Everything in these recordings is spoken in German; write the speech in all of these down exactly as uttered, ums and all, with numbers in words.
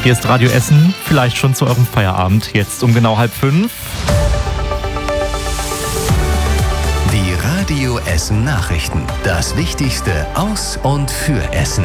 Hier ist Radio Essen, vielleicht schon zu eurem Feierabend, jetzt um genau halb fünf. Die Radio Essen Nachrichten. Das Wichtigste aus und für Essen.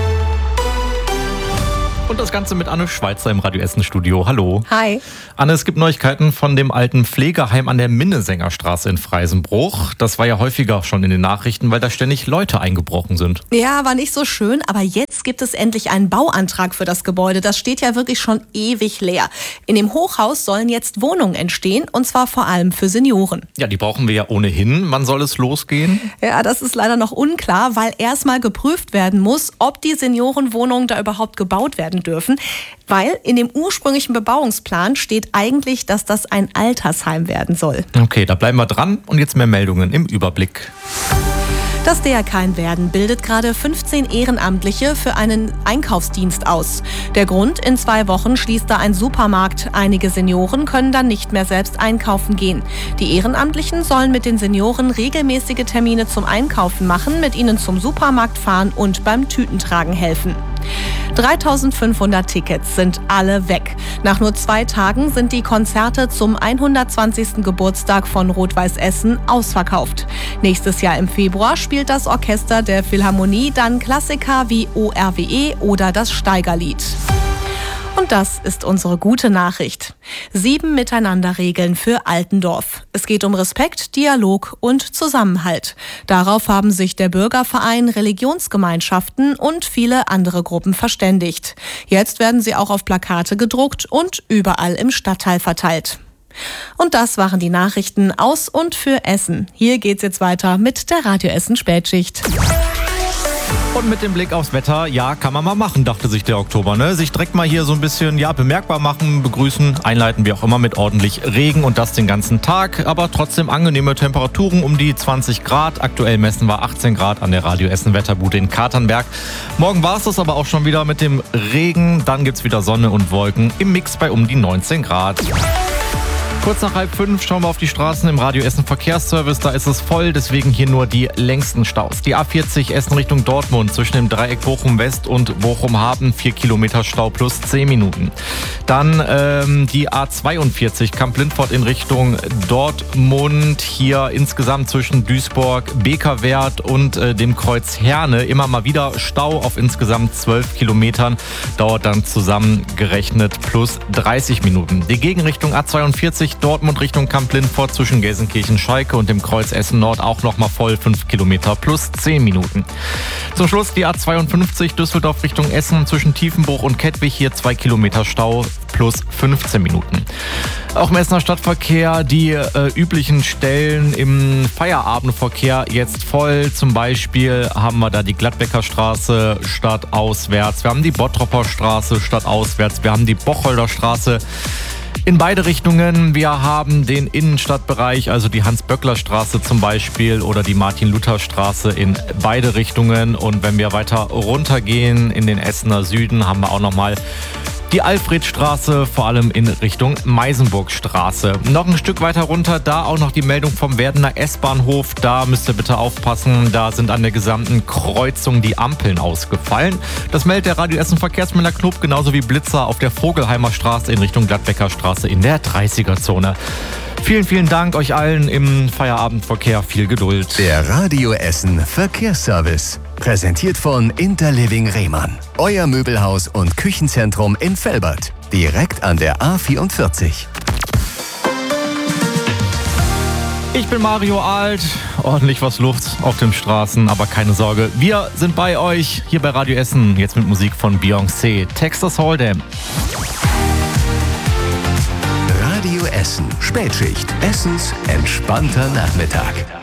Und das Ganze mit Anne Schweizer im Radio Essen Studio. Hallo. Hi. Anne, es gibt Neuigkeiten von dem alten Pflegeheim an der Minnesängerstraße in Freisenbruch. Das war ja häufiger schon in den Nachrichten, weil da ständig Leute eingebrochen sind. Ja, war nicht so schön, aber jetzt gibt es endlich einen Bauantrag für das Gebäude. Das steht ja wirklich schon ewig leer. In dem Hochhaus sollen jetzt Wohnungen entstehen, und zwar vor allem für Senioren. Ja, die brauchen wir ja ohnehin. Wann soll es losgehen? Ja, das ist leider noch unklar, weil erstmal geprüft werden muss, ob die Seniorenwohnungen da überhaupt gebaut werden dürfen, weil in dem ursprünglichen Bebauungsplan steht eigentlich, dass das ein Altersheim werden soll. Okay, da bleiben wir dran und jetzt mehr Meldungen im Überblick. Das D R K in Werden bildet gerade fünfzehn Ehrenamtliche für einen Einkaufsdienst aus. Der Grund: in zwei Wochen schließt da ein Supermarkt. Einige Senioren können dann nicht mehr selbst einkaufen gehen. Die Ehrenamtlichen sollen mit den Senioren regelmäßige Termine zum Einkaufen machen, mit ihnen zum Supermarkt fahren und beim Tütentragen helfen. dreitausendfünfhundert Tickets sind alle weg. Nach nur zwei Tagen sind die Konzerte zum hundertzwanzigsten Geburtstag von Rot-Weiß Essen ausverkauft. Nächstes Jahr im Februar spielt das Orchester der Philharmonie dann Klassiker wie O R W E oder das Steigerlied. Und das ist unsere gute Nachricht. Sieben Miteinanderregeln für Altendorf. Es geht um Respekt, Dialog und Zusammenhalt. Darauf haben sich der Bürgerverein, Religionsgemeinschaften und viele andere Gruppen verständigt. Jetzt werden sie auch auf Plakate gedruckt und überall im Stadtteil verteilt. Und das waren die Nachrichten aus und für Essen. Hier geht's jetzt weiter mit der Radio Essen Spätschicht. Und mit dem Blick aufs Wetter, ja, kann man mal machen, dachte sich der Oktober, ne? Sich direkt mal hier so ein bisschen, ja, bemerkbar machen, begrüßen, einleiten, wie auch immer, mit ordentlich Regen und das den ganzen Tag. Aber trotzdem angenehme Temperaturen um die zwanzig Grad. Aktuell messen wir achtzehn Grad an der Radio Essen Wetterbude in Katernberg. Morgen war es das aber auch schon wieder mit dem Regen. Dann gibt's wieder Sonne und Wolken im Mix bei um die neunzehn Grad. Kurz nach halb fünf schauen wir auf die Straßen im Radio Essen Verkehrsservice. Da ist es voll, deswegen hier nur die längsten Staus. Die A vierzig Essen Richtung Dortmund zwischen dem Dreieck Bochum West und Bochum Hafen. vier Kilometer Stau plus zehn Minuten. Dann ähm, die A zweiundvierzig Kamp-Lindfort in Richtung Dortmund. Hier insgesamt zwischen Duisburg, Bekerwert und äh, dem Kreuz Herne immer mal wieder Stau auf insgesamt zwölf Kilometern. Dauert dann zusammengerechnet plus dreißig Minuten. Die Gegenrichtung A zweiundvierzig Dortmund Richtung Kamp-Lindfort zwischen Gelsenkirchen-Schalke und dem Kreuz Essen Nord auch nochmal voll, fünf Kilometer plus zehn Minuten. Zum Schluss die A zweiundfünfzig Düsseldorf Richtung Essen zwischen Tiefenbruch und Kettwig, hier zwei Kilometer Stau plus fünfzehn Minuten. Auch im Essener Stadtverkehr die äh, üblichen Stellen im Feierabendverkehr jetzt voll. Zum Beispiel haben wir da die Gladbecker Straße stadtauswärts, wir haben die Bottropper Straße stadtauswärts, wir haben die Bocholder Straße in beide Richtungen. Wir haben den Innenstadtbereich, also die Hans-Böckler-Straße zum Beispiel oder die Martin-Luther-Straße in beide Richtungen. Und wenn wir weiter runtergehen in den Essener Süden, haben wir auch nochmal die Alfredstraße, vor allem in Richtung Meisenburgstraße. Noch ein Stück weiter runter, da auch noch die Meldung vom Werdener S-Bahnhof. Da müsst ihr bitte aufpassen, da sind an der gesamten Kreuzung die Ampeln ausgefallen. Das meldet der Radio Essen Verkehrsmelder Knob, genauso wie Blitzer auf der Vogelheimer Straße in Richtung Gladbecker Straße in der dreißiger-Zone. Vielen, vielen Dank euch allen im Feierabendverkehr. Viel Geduld. Der Radio Essen Verkehrsservice. Präsentiert von Interliving Rehmann. Euer Möbelhaus und Küchenzentrum in Velbert. Direkt an der A vierundvierzig. Ich bin Mario Alt. Ordentlich was Luft auf den Straßen, aber keine Sorge. Wir sind bei euch hier bei Radio Essen. Jetzt mit Musik von Beyoncé. Texas Hold'em. Radio Essen. Spätschicht. Essens entspannter Nachmittag.